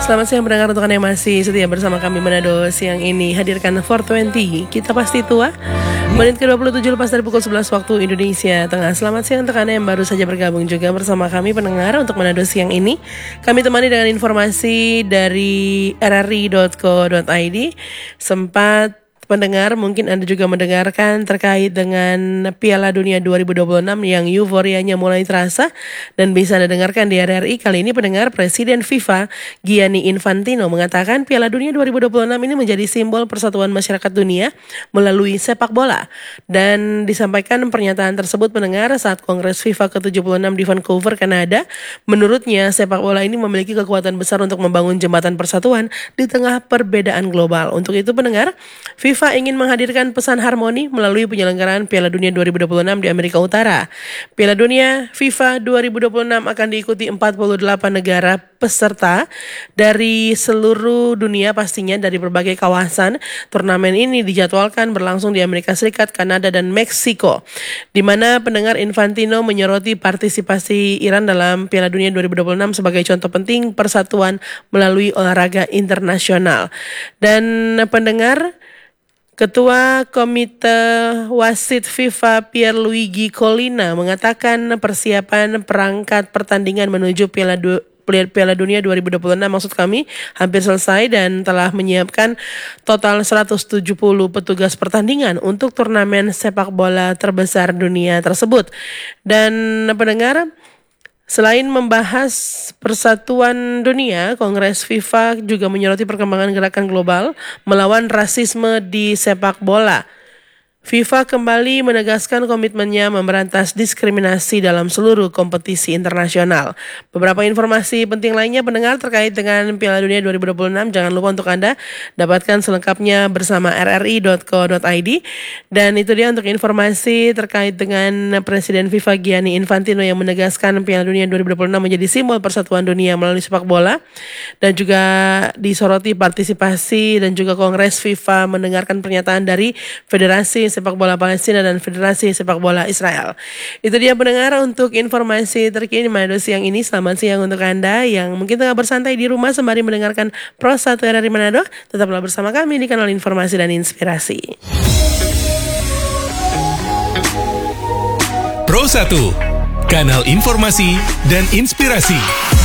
Selamat siang pendengar untuk Anda yang masih setia bersama kami Manado siang ini. Hadirkan 420, kita pasti tua. Menit ke-27 lepas dari pukul 11 waktu Indonesia Tengah. Selamat siang untuk Anda yang baru saja bergabung juga bersama kami pendengar untuk Manado siang ini. Kami temani dengan informasi dari rri.co.id. Sempat pendengar, mungkin Anda juga mendengarkan terkait dengan Piala Dunia 2026 yang euforianya mulai terasa dan bisa Anda dengarkan di RRI. Kali ini pendengar, Presiden FIFA Gianni Infantino mengatakan Piala Dunia 2026 ini menjadi simbol persatuan masyarakat dunia melalui sepak bola. Dan disampaikan pernyataan tersebut pendengar saat Kongres FIFA ke-76 di Vancouver, Kanada. Menurutnya sepak bola ini memiliki kekuatan besar untuk membangun jembatan persatuan di tengah perbedaan global. Untuk itu pendengar, FIFA ingin menghadirkan pesan harmoni melalui penyelenggaraan Piala Dunia 2026 di Amerika Utara. Piala Dunia FIFA 2026 akan diikuti 48 negara peserta dari seluruh dunia, pastinya dari berbagai kawasan. Turnamen ini dijadwalkan berlangsung di Amerika Serikat, Kanada, dan Meksiko, di mana pendengar Infantino menyoroti partisipasi Iran dalam Piala Dunia 2026 sebagai contoh penting persatuan melalui olahraga internasional. Dan pendengar, Ketua Komite Wasit FIFA Pierluigi Collina mengatakan persiapan perangkat pertandingan menuju Piala Dunia 2026 maksud kami hampir selesai dan telah menyiapkan total 170 petugas pertandingan untuk turnamen sepak bola terbesar dunia tersebut. Dan pendengar, selain membahas persatuan dunia, Kongres FIFA juga menyoroti perkembangan gerakan global melawan rasisme di sepak bola. FIFA kembali menegaskan komitmennya memberantas diskriminasi dalam seluruh kompetisi internasional. Beberapa informasi penting lainnya pendengar terkait dengan Piala Dunia 2026, jangan lupa untuk Anda dapatkan selengkapnya bersama rri.co.id. Dan itu dia untuk informasi terkait dengan Presiden FIFA Gianni Infantino yang menegaskan Piala Dunia 2026 menjadi simbol persatuan dunia melalui sepak bola. Dan juga disoroti partisipasi dan juga Kongres FIFA mendengarkan pernyataan dari Federasi Sepak Bola Palestina dan Federasi Sepak Bola Israel. Itu dia pendengar untuk informasi terkini Manado siang ini. Selamat siang untuk Anda yang mungkin tengah bersantai di rumah sembari mendengarkan Pro 1 RRI Manado. Tetaplah bersama kami di kanal Informasi dan Inspirasi. Pro 1, kanal informasi dan inspirasi.